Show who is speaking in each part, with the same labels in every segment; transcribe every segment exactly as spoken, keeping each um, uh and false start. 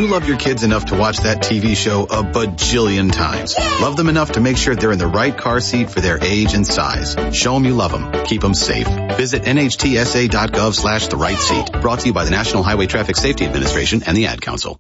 Speaker 1: love your kids enough to watch that T V show a bajillion times. Love them enough to make sure they're in the right car seat for their age and size. Show them you love them. Keep them safe. Visit N H T S A dot gov slash the right seat. Brought to you by the National Highway Traffic Safety Administration and the Ad Council.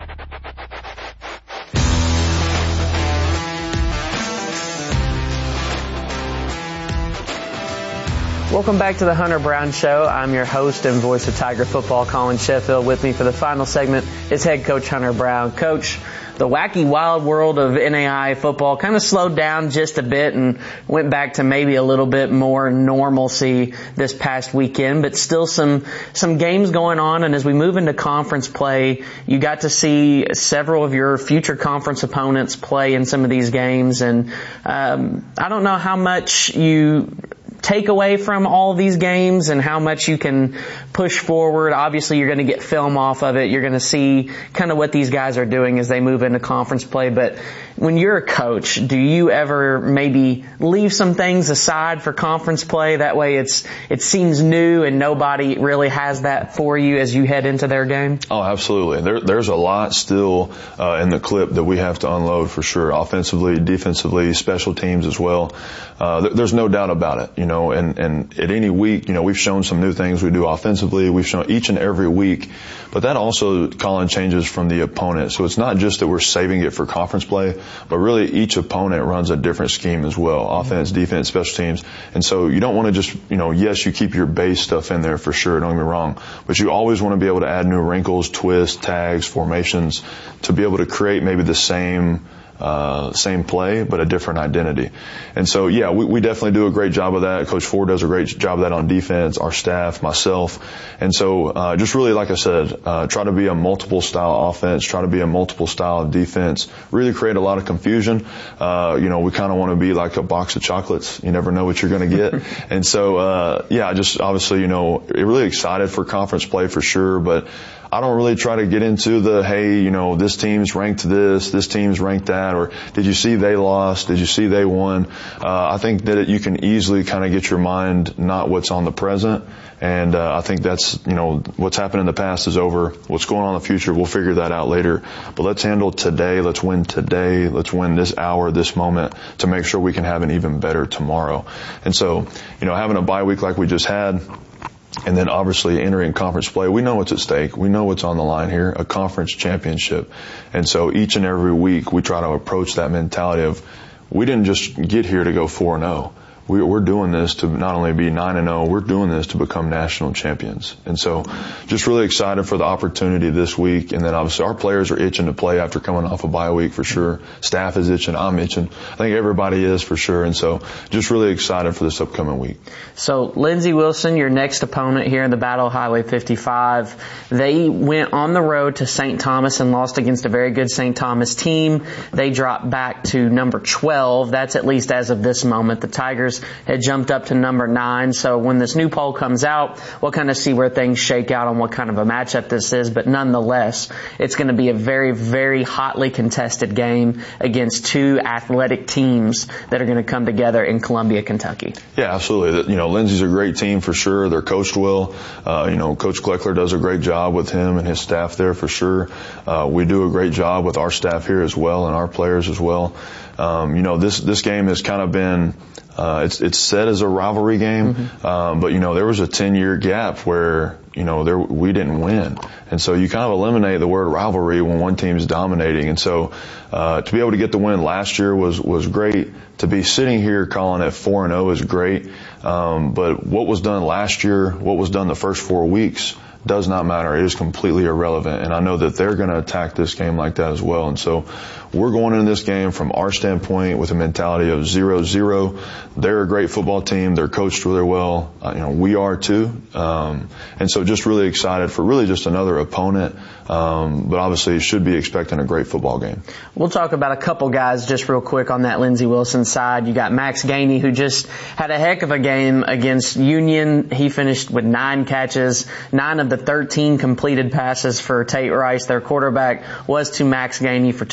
Speaker 2: Welcome back to the Hunter Brown Show. I'm your host and voice of Tiger football, Colin Sheffield. With me for the final segment is head coach Hunter Brown. Coach, the wacky wild world of N A I A football kind of slowed down just a bit and went back to maybe a little bit more normalcy this past weekend, but still some some games going on. And as we move into conference play, you got to see several of your future conference opponents play in some of these games. And um, I don't know how much you take away from all these games and how much you can push forward. Obviously, you're going to get film off of it. You're going to see kind of what these guys are doing as they move into conference play. But when you're a coach, do you ever maybe leave some things aside for conference play? That way it's it seems new and nobody really has that for you as you head into their game?
Speaker 3: Oh, absolutely. There, there's a lot still uh, in the clip that we have to unload for sure. Offensively, defensively, special teams as well. Uh, there, there's no doubt about it. You know, and, and at any week, you know, we've shown some new things we do offensively. We've shown each and every week. But that also, Colin, changes from the opponent. So it's not just that we're saving it for conference play, but really each opponent runs a different scheme as well. Offense, defense, special teams. And so you don't want to just, you know, yes, you keep your base stuff in there for sure, don't get me wrong. But you always want to be able to add new wrinkles, twists, tags, formations to be able to create maybe the same Uh, same play, but a different identity. And so, yeah, we, we definitely do a great job of that. Coach Ford does a great job of that on defense, our staff, myself. And so, uh, just really, like I said, uh, try to be a multiple style offense, try to be a multiple style of defense, really create a lot of confusion. Uh, you know, we kind of want to be like a box of chocolates. You never know what you're going to get. And so, uh, yeah, just obviously, you know, really excited for conference play for sure, but I don't really try to get into the, hey, you know, this team's ranked this, this team's ranked that, or did you see they lost? Did you see they won? Uh, I think that it, you can easily kind of get your mind not what's on the present. And, uh, I think that's, you know, what's happened in the past is over. What's going on in the future, we'll figure that out later. But let's handle today. Let's win today. Let's win this hour, this moment to make sure we can have an even better tomorrow. And so, you know, having a bye week like we just had, and then obviously entering conference play, we know what's at stake. We know what's on the line here, a conference championship. And so each and every week we try to approach that mentality of we didn't just get here to go four and oh. We, we're doing this to not only be nine and oh, we're doing this to become national champions. And so just really excited for the opportunity this week. And then obviously our players are itching to play after coming off a bye week for sure. Staff is itching. I'm itching. I think everybody is for sure. And so just really excited for this upcoming week.
Speaker 2: So Lindsey Wilson, your next opponent here in the Battle of Highway fifty-five, they went on the road to Saint Thomas and lost against a very good Saint Thomas team. They dropped back to number twelve. That's at least as of this moment. The Tigers had jumped up to number nine. So when this new poll comes out, we'll kind of see where things shake out on what kind of a matchup this is. But nonetheless, it's going to be a very, very hotly contested game against two athletic teams that are going to come together in Columbia, Kentucky.
Speaker 3: Yeah, absolutely. You know, Lindsey's a great team for sure. They're coached well. Uh, you know, Coach Kleckler does a great job with him and his staff there for sure. Uh, we do a great job with our staff here as well and our players as well. Um, you know, this, this game has kind of been, uh, it's, it's set as a rivalry game. Mm-hmm. Um, but you know, there was a ten year gap where, you know, there, we didn't win. And so you kind of eliminate the word rivalry when one team's dominating. And so, uh, to be able to get the win last year was, was great. To be sitting here calling it four and oh is great. Um, but what was done last year, what was done the first four weeks, does not matter. It is completely irrelevant. And I know that they're going to attack this game like that as well. And so we're going into this game from our standpoint with a mentality of zero zero. They're a great football team. They're coached really well. Uh, you know, we are too. Um, and so just really excited for really just another opponent. Um, but obviously you should be expecting a great football game.
Speaker 2: We'll talk about a couple guys just real quick on that Lindsey Wilson side. You got Max Gainey, who just had a heck of a game against Union. He finished with nine catches, nine of the thirteen completed passes for Tate Rice. Their quarterback was to Max Gainey for two hundred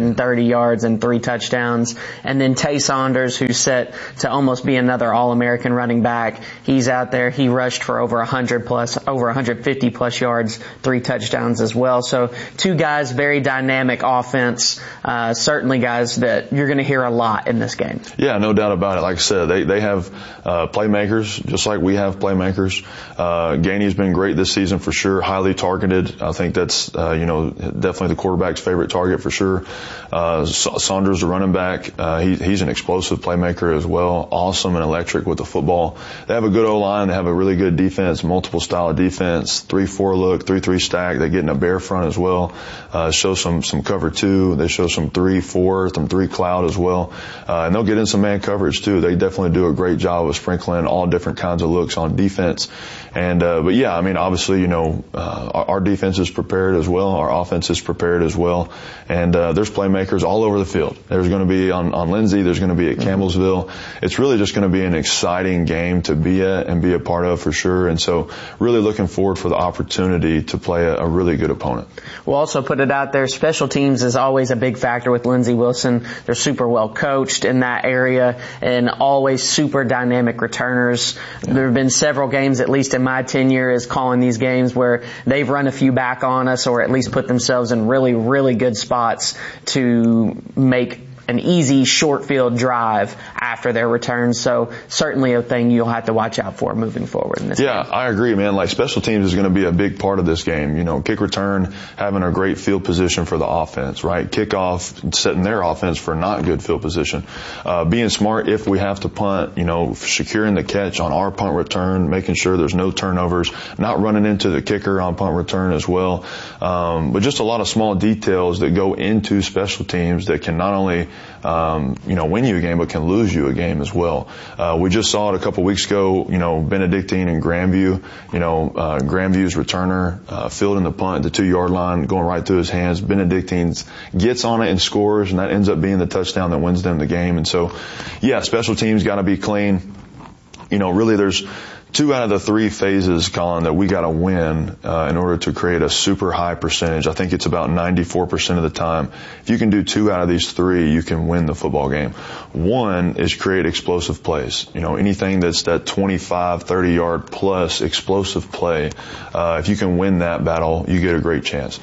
Speaker 2: hundred thirty yards and three touchdowns. And then Tay Saunders, who's set to almost be another All-American running back. He's out there. He rushed for over one hundred plus, over one hundred fifty plus yards, three touchdowns as well. So two guys, very dynamic offense. Uh, certainly guys that you're going to hear a lot in this game.
Speaker 3: Yeah, no doubt about it. Like I said, they, they have, uh, playmakers, just like we have playmakers. Uh, Gainey's been great this season for sure, highly targeted. I think that's, uh, you know, definitely the quarterback's favorite target for sure. Uh, Saunders, the running back, uh, he, he's an explosive playmaker as well. Awesome and electric with the football. They have a good O-line. They have a really good defense, multiple style of defense, three four look, three three stack. They get in a bear front as well. Uh, show some, some cover two. They show some three four, some three cloud as well. Uh, and they'll get in some man coverage too. They definitely do a great job of sprinkling all different kinds of looks on defense. And, uh, but yeah, I mean, obviously, you know, uh, our, our defense is prepared as well. Our offense is prepared as well. And, uh, there's playmakers all over the field. There's going to be on, on Lindsay. There's going to be at Campbellsville. It's really just going to be an exciting game to be at and be a part of for sure. And so really looking forward for the opportunity to play a, a really good opponent.
Speaker 2: We'll also put it out there. Special teams is always a big factor with Lindsey Wilson. They're super well coached in that area and always super dynamic returners. Yeah. There have been several games, at least in my tenure as calling these games, where they've run a few back on us or at least put themselves in really, really good spots to make an easy short field drive after their return. So certainly a thing you'll have to watch out for moving forward in this
Speaker 3: yeah,
Speaker 2: game.
Speaker 3: I agree, man. Like special teams is going to be a big part of this game. You know, kick return, having a great field position for the offense, right? Kickoff, setting their offense for not good field position. Uh, being smart if we have to punt, you know, securing the catch on our punt return, making sure there's no turnovers, not running into the kicker on punt return as well. Um, but just a lot of small details that go into special teams that can not only Um, you know, win you a game, but can lose you a game as well. Uh, we just saw it a couple weeks ago, you know, Benedictine and Grandview, you know, uh, Grandview's returner, uh, fielding the punt at the two yard line, going right through his hands. Benedictine's gets on it and scores, and that ends up being the touchdown that wins them the game. And so, yeah, special teams got to be clean. You know, really there's two out of the three phases, Colin, that we got to win uh, in order to create a super high percentage. I think it's about ninety-four percent of the time. If you can do two out of these three, you can win the football game. One is create explosive plays. You know, anything that's that twenty-five, thirty yard plus explosive play, uh, if you can win that battle, you get a great chance.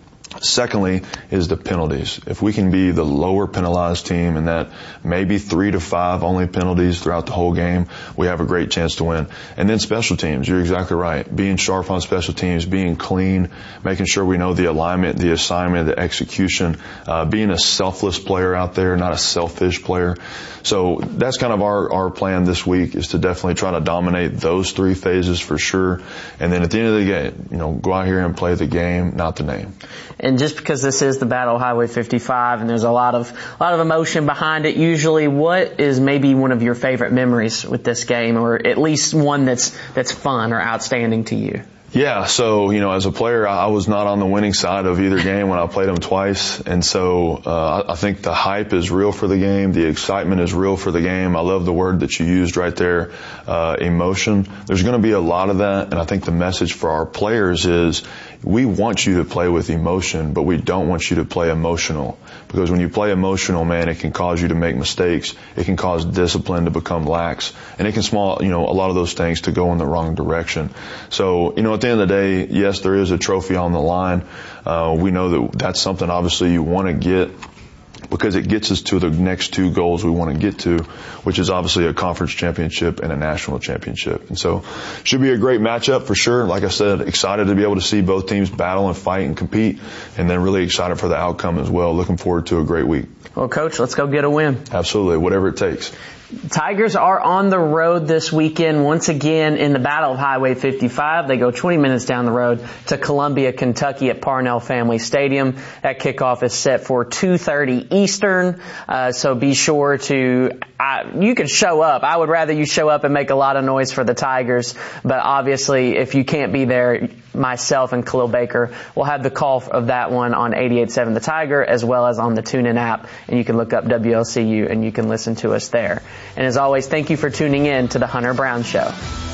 Speaker 3: Secondly is the penalties. If we can be the lower penalized team and that maybe three to five only penalties throughout the whole game, we have a great chance to win. And then special teams, you're exactly right. Being sharp on special teams, being clean, making sure we know the alignment, the assignment, the execution, uh, being a selfless player out there, not a selfish player. So that's kind of our, our plan this week, is to definitely try to dominate those three phases for sure. And then at the end of the game, you know, go out here and play the game, not the name.
Speaker 2: And just because this is the Battle of Highway fifty-five and there's a lot of a lot of emotion behind it, usually what is maybe one of your favorite memories with this game, or at least one that's that's fun or outstanding to you?
Speaker 3: Yeah, so, you know, as a player, I was not on the winning side of either game when I played them twice. And so, uh, I think the hype is real for the game. The excitement is real for the game. I love the word that you used right there, uh, emotion. There's going to be a lot of that. And I think the message for our players is we want you to play with emotion, but we don't want you to play emotional. Because when you play emotional, man, it can cause you to make mistakes. It can cause discipline to become lax. And it can small, you know, a lot of those things to go in the wrong direction. So, you know, at the end of the day, yes, there is a trophy on the line. Uh, we know that that's something obviously you want to get, because it gets us to the next two goals we want to get to, which is obviously a conference championship and a national championship. And so should be a great matchup for sure. Like I said, excited to be able to see both teams battle and fight and compete, and then really excited for the outcome as well. Looking forward to a great week.
Speaker 2: Well, Coach, let's go get a win.
Speaker 3: Absolutely, whatever it takes.
Speaker 2: Tigers are on the road this weekend once again in the Battle of Highway fifty-five. They go twenty minutes down the road to Columbia, Kentucky at Parnell Family Stadium. That kickoff is set for two thirty Eastern. Uh, so be sure to, I, you can show up. I would rather you show up and make a lot of noise for the Tigers. But obviously, if you can't be there, myself and Khalil Baker will have the call of that one on eighty-eight point seven The Tiger, as well as on the TuneIn app. And you can look up W L C U and you can listen to us there. And as always, thank you for tuning in to the Hunter Brown Show.